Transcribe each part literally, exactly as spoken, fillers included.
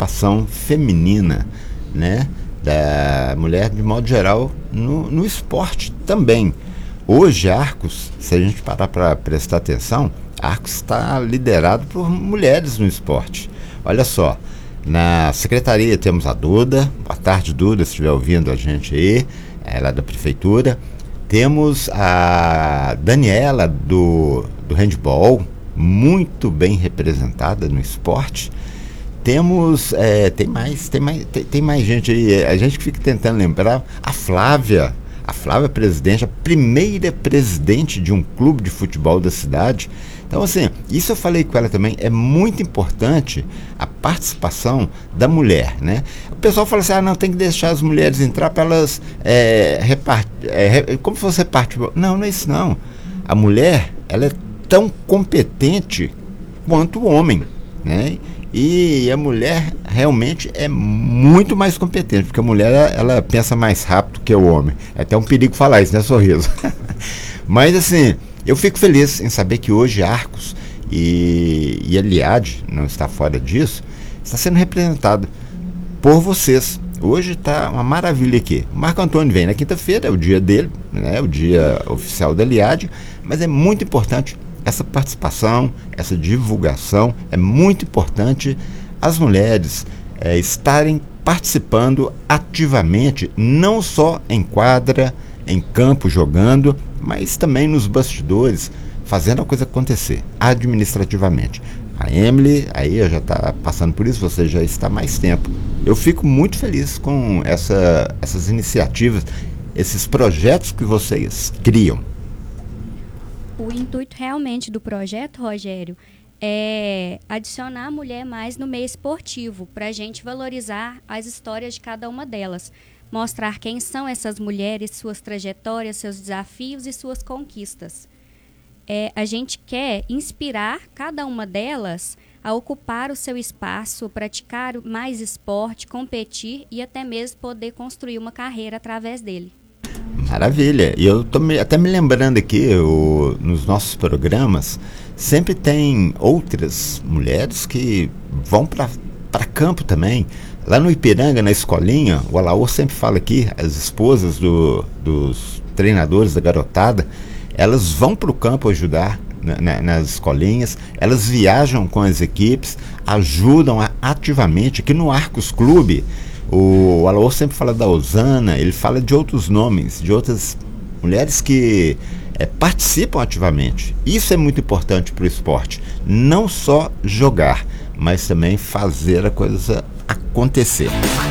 participação feminina, né, da mulher de modo geral no, no esporte também. Hoje Arcos, se a gente parar para prestar atenção, Arcos está liderado por mulheres no esporte. Olha só, na secretaria temos a Duda. Boa tarde, Duda, se estiver ouvindo a gente aí, ela é da prefeitura. Temos a Daniela do, do handball, muito bem representada no esporte. Temos, é, tem mais, tem mais, tem, tem mais gente aí, a gente fica tentando lembrar, a Flávia, a Flávia presidente, a primeira presidente de um clube de futebol da cidade. Então, assim, isso eu falei com ela também, é muito importante a participação da mulher, né? O pessoal fala assim, ah, não, tem que deixar as mulheres entrar para elas é, repartir, é, como se fosse repartir. Não, não é isso não. A mulher, ela é tão competente quanto o homem, né? E a mulher realmente é muito mais competente, porque a mulher, ela, ela pensa mais rápido que o homem. É até um perigo falar isso, né, Sorriso? Mas, assim, eu fico feliz em saber que hoje Arcos e, e a Liade, não está fora disso, está sendo representado por vocês. Hoje está uma maravilha aqui. O Marco Antônio vem na quinta-feira, é o dia dele, né, o dia oficial da Liade, mas é muito importante essa participação, essa divulgação. É muito importante as mulheres é, estarem participando ativamente, não só em quadra, em campo jogando, mas também nos bastidores, fazendo a coisa acontecer administrativamente. A Emily aí já está passando por isso, você já está há mais tempo. Eu fico muito feliz com essa, essas iniciativas, esses projetos que vocês criam. O intuito realmente do projeto, Rogério, é adicionar a mulher mais no meio esportivo, para a gente valorizar as histórias de cada uma delas, mostrar quem são essas mulheres, suas trajetórias, seus desafios e suas conquistas. É, a gente quer inspirar cada uma delas a ocupar o seu espaço, praticar mais esporte, competir e até mesmo poder construir uma carreira através dele. Maravilha. E eu tô me, até me lembrando aqui, o, nos nossos programas, sempre tem outras mulheres que vão para campo também. Lá no Ipiranga, na escolinha, o Alaor sempre fala aqui, as esposas do, dos treinadores da garotada, elas vão para o campo ajudar na, na, nas escolinhas, elas viajam com as equipes, ajudam a, ativamente. Aqui no Arcos Clube, o Alaor sempre fala da Osana, ele fala de outros nomes, de outras mulheres que é, participam ativamente. Isso é muito importante para o esporte. Não só jogar, mas também fazer a coisa acontecer.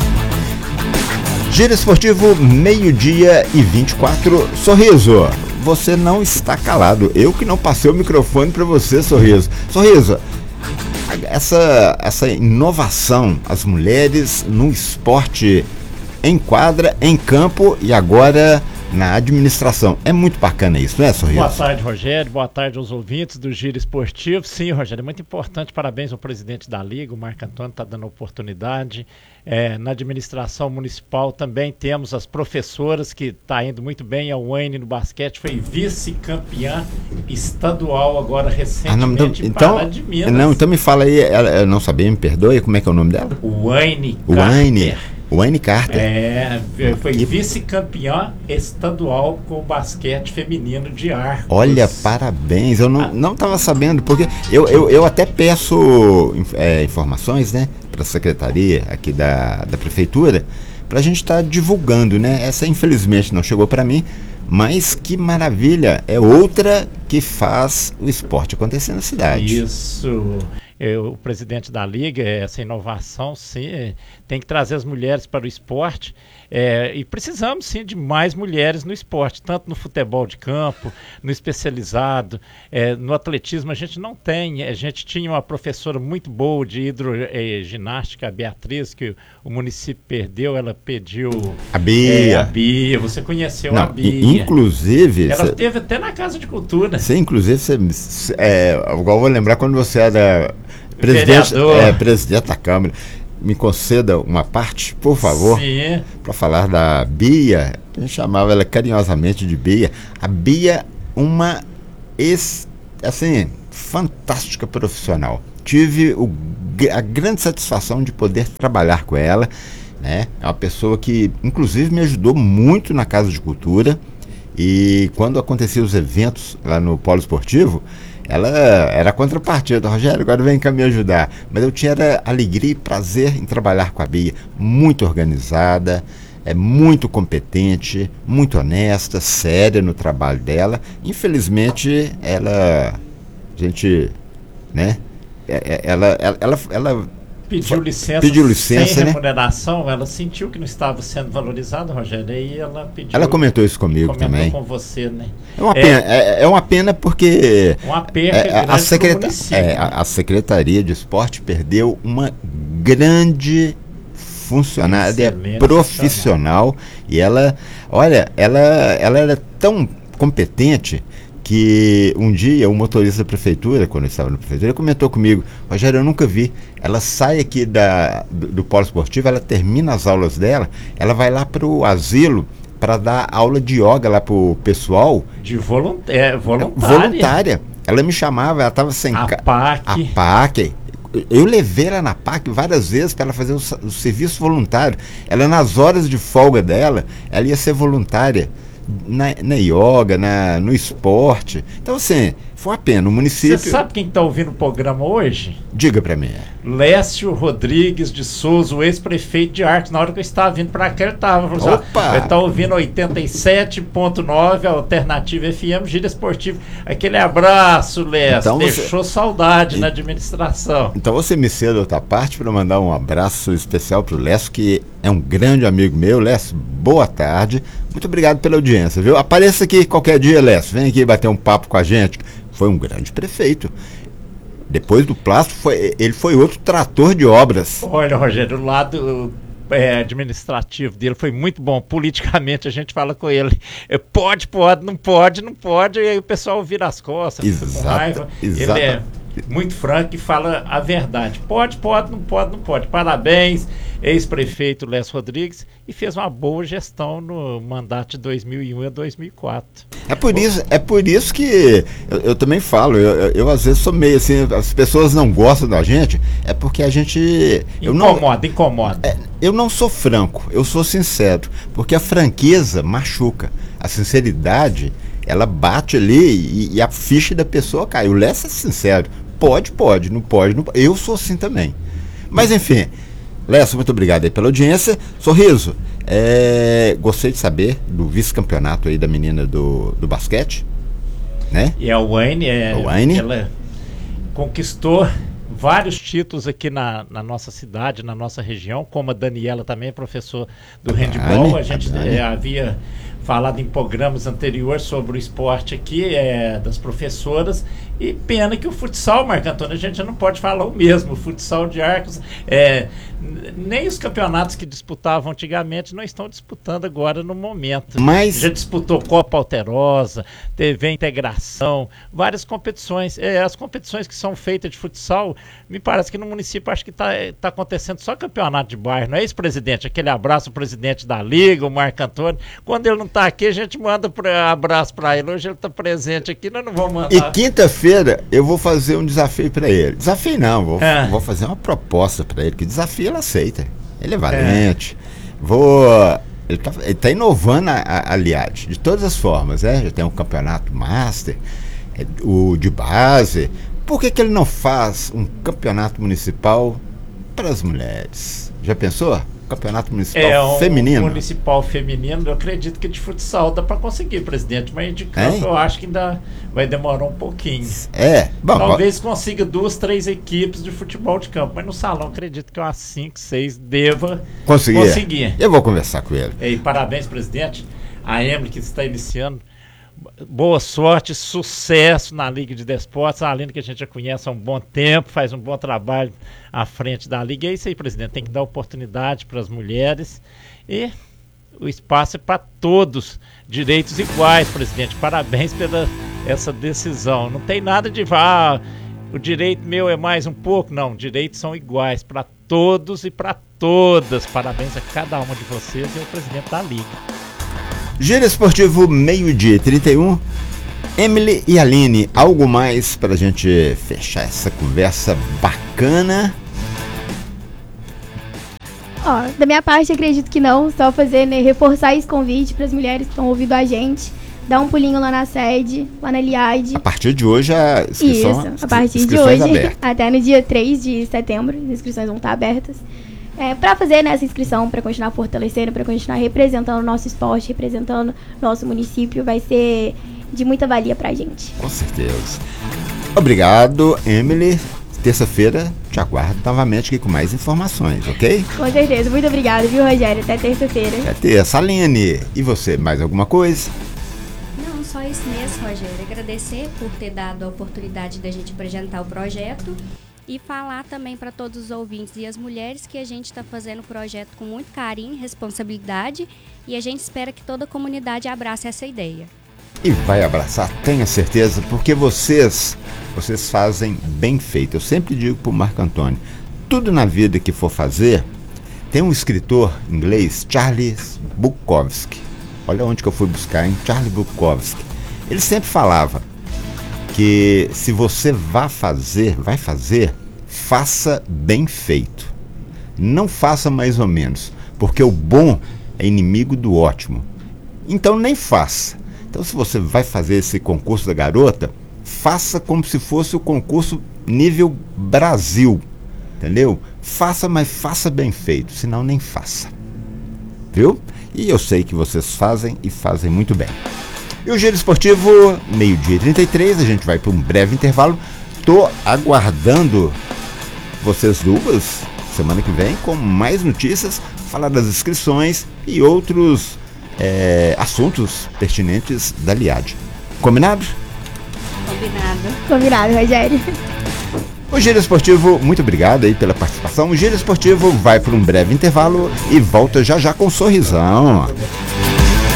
Giro Esportivo, meio-dia e vinte e quatro. Sorriso, você não está calado. Eu que não passei o microfone para você, Sorriso. Sorriso, essa, essa inovação, as mulheres no esporte em quadra, em campo e agora na administração. É muito bacana isso, não é, Sorriso? Boa tarde, Rogério. Boa tarde aos ouvintes do Giro Esportivo. Sim, Rogério, é muito importante. Parabéns ao presidente da Liga, o Marco Antônio, está dando oportunidade. É, na administração municipal também temos as professoras, que está indo muito bem. A Wayne no basquete foi vice-campeã estadual agora recentemente. Ah, não, então, para de Minas. Não, então me fala aí, ela, eu não sabia, me perdoe, como é que é o nome dela? Wayne Wayne. Wayne Carter. É, foi e... vice-campeã estadual com o basquete feminino de Arcos. Olha, parabéns. Eu não não estava sabendo, porque eu, eu, eu até peço é, informações, né, para a secretaria aqui da, da prefeitura, para a gente estar tá divulgando, né? Essa infelizmente não chegou para mim, mas que maravilha. É outra que faz o esporte acontecer na cidade. Isso. Eu, o presidente da Liga, essa inovação, sim, tem que trazer as mulheres para o esporte, é, e precisamos, sim, de mais mulheres no esporte, tanto no futebol de campo, no especializado, é, no atletismo a gente não tem. A gente tinha uma professora muito boa de hidroginástica, a Beatriz, que o, o município perdeu, ela pediu... A Bia. É, a Bia, você conheceu não, a Bia. Inclusive... Ela cê, esteve até na Casa de Cultura. Sim, inclusive, cê, é, igual eu vou lembrar quando você era... Presidente, é, presidente da Câmara, me conceda uma parte, por favor, para falar da Bia. A gente chamava ela carinhosamente de Bia. A Bia, uma ex, assim, fantástica profissional. Tive o a grande satisfação de poder trabalhar com ela, né? É uma pessoa que, inclusive, me ajudou muito na Casa de Cultura, e quando aconteciam os eventos lá no Polo Esportivo, ela era a contrapartida. Rogério, agora vem cá me ajudar. Mas eu tinha alegria e prazer em trabalhar com a Bia, muito organizada, é muito competente, muito honesta, séria no trabalho dela. Infelizmente, ela, a gente, né, ela, ela, ela, ela pediu licença, pediu licença, sem né? remuneração. Ela sentiu que não estava sendo valorizada, Rogério, e ela pediu. Ela comentou isso comigo comentou também. com você, né? É uma É. pena, é, é uma pena porque Uma perca é, a, grande secreta- pro município. é, a, a Secretaria de Esporte perdeu uma grande funcionária Excelente profissional, e ela, olha, ela, ela era tão competente que um dia o motorista da prefeitura, quando eu estava na prefeitura, comentou comigo: Rogério, eu nunca vi, ela sai aqui da, do, do polo esportivo, ela termina as aulas dela, ela vai lá para o asilo para dar aula de yoga lá pro pessoal. De volun- é, voluntária. Voluntária. Ela me chamava, ela estava sem A ca- PAC. A PAC. Eu levei ela na PAC várias vezes para ela fazer o, sa- o serviço voluntário. Ela, nas horas de folga dela, ela ia ser voluntária na, na yoga, na, no esporte. Então, assim, foi uma pena. O município... Você sabe quem está ouvindo o programa hoje? Diga para mim. Lécio Rodrigues de Souza, o ex-prefeito de Arcos. Na hora que eu estava vindo para cá, ele estava. Opa! Ele está ouvindo oitenta e sete ponto nove, Alternativa F M, Giro Esportivo. Aquele abraço, Lécio. Então você- Deixou saudade na administração. Então você me ceda outra parte para mandar um abraço especial para o Lécio, que é um grande amigo meu. Lécio, boa tarde. Muito obrigado pela audiência, viu? Apareça aqui qualquer dia, Lécio. Vem aqui bater um papo com a gente. Foi um grande prefeito. Depois do Plástico, foi, ele foi outro trator de obras. Olha, Rogério, o lado é, administrativo dele foi muito bom. Politicamente, a gente fala com ele: é, pode, pode, não pode, não pode. E aí o pessoal vira as costas, fica com Exata- raiva. exata- Ele é muito franco e fala a verdade. Pode, pode, não pode, não pode. Parabéns, ex-prefeito Lécio Rodrigues, e fez uma boa gestão no mandato de dois mil e um a dois mil e quatro. É por isso, é por isso que eu, eu também falo, eu, eu, eu às vezes sou meio assim, as pessoas não gostam da gente, é porque a gente... Eu não, Incomoda, incomoda. é, eu não sou franco, eu sou sincero, porque a franqueza machuca, a sinceridade, ela bate ali e, e a ficha da pessoa cai. O Lécio é sincero, pode, pode, não pode, não pode. Eu sou assim também. Mas enfim, Lécio, muito obrigado aí pela audiência. Sorriso, é, gostei de saber do vice-campeonato aí da menina do, do basquete, né? E a Wayne, é, A Wayne. ela conquistou vários títulos aqui na, na nossa cidade, na nossa região, como a Daniela também, professor do handball. A gente a Dani. é, havia falado em programas anteriores sobre o esporte aqui, é, das professoras, e pena que o futsal, Marco Antônio, a gente já não pode falar o mesmo. O futsal de Arcos, é, n- nem os campeonatos que disputavam antigamente não estão disputando agora no momento. Mas Já disputou Copa Alterosa, teve a integração, várias competições. É, as competições que são feitas de futsal, me parece que no município acho que está tá acontecendo só campeonato de bairro, não é isso, presidente? Aquele abraço ao presidente da Liga, o Marco Antônio. Quando ele não está aqui, a gente manda pra, abraço para ele. Hoje ele está presente aqui, nós não vamos mandar. e quinta-feira eu vou fazer um desafio para ele. Desafio não, vou, É. vou fazer uma proposta para ele, que desafio ele aceita. Ele é valente. Vou... Ele tá, ele tá inovando a, a, aliás, de todas as formas, né? Já tem um campeonato master, é, o de base. Por que que ele não faz um campeonato municipal para as mulheres? Já pensou? Campeonato municipal É um feminino? municipal feminino, eu acredito que de futsal dá para conseguir, presidente, mas de campo Hein? eu acho que ainda vai demorar um pouquinho. É, bom, Talvez consiga duas, três equipes de futebol de campo, mas no salão acredito que umas cinco, seis deva conseguir. conseguir. Eu vou conversar com ele. E parabéns, presidente. A Emily que está iniciando. Boa sorte, sucesso na Liga de Desportos. A Aline que a gente já conhece há um bom tempo, faz um bom trabalho à frente da Liga. É isso aí, presidente. Tem que dar oportunidade para as mulheres e o espaço é para todos. Direitos iguais, presidente. Parabéns pela essa decisão. Não tem nada de ah, o direito meu é mais um pouco. Não, direitos são iguais para todos e para todas. Parabéns a cada uma de vocês e ao presidente da Liga. Giro Esportivo, meio-dia e trinta e um. Emily e Aline, algo mais para a gente fechar essa conversa bacana? Ó, da minha parte, acredito que não. Só fazer, né, reforçar esse convite para as mulheres que estão ouvindo a gente. Dá um pulinho lá na sede, lá na Liade. A partir de hoje, a inscrição, Isso, a partir de hoje, até no dia três de setembro, as inscrições vão estar abertas. É, para fazer nessa inscrição, para continuar fortalecendo, para continuar representando o nosso esporte, representando nosso município, vai ser de muita valia pra gente. Com certeza. Obrigado, Emily. Terça-feira te aguardo novamente aqui com mais informações, ok? Com certeza. Muito obrigada, viu, Rogério? Até terça-feira. Até terça. Aline, e você, mais alguma coisa? Não, só isso mesmo, Rogério. Agradecer por ter dado a oportunidade da gente apresentar o projeto e falar também para todos os ouvintes e as mulheres que a gente está fazendo o projeto com muito carinho e responsabilidade e a gente espera que toda a comunidade abrace essa ideia. E vai abraçar, tenha certeza, porque vocês, vocês fazem bem feito. Eu sempre digo para o Marco Antônio, tudo na vida que for fazer, tem um escritor inglês, Charles Bukowski. Olha onde que eu fui buscar, hein? Charles Bukowski. Ele sempre falava que se você vai fazer, vai fazer, faça bem feito. Não faça mais ou menos, porque o bom é inimigo do ótimo. Então nem faça. Então, se você vai fazer esse concurso da garota, faça como se fosse o concurso nível Brasil, entendeu? Faça, mas faça bem feito, senão nem faça, viu? E eu sei que vocês fazem e fazem muito bem. E o Giro Esportivo, meio-dia e trinta e três, a gente vai para um breve intervalo. Tô aguardando vocês duas, semana que vem, com mais notícias, falar das inscrições e outros É, assuntos pertinentes da Liade. Combinado? Combinado. Combinado, Rogério. O Giro Esportivo, muito obrigado aí pela participação. O Giro Esportivo vai para um breve intervalo e volta já já com um sorrisão.